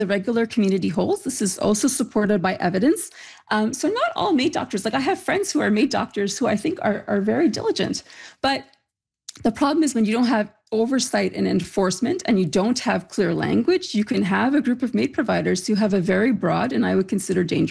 the regular community holds. This is also supported by evidence. So not all MAID doctors, like I have friends who are MAID doctors who I think are very diligent, but the problem is when you don't have oversight and enforcement and you don't have clear language, you can have a group of MAID providers who have a very broad and I would consider dangerous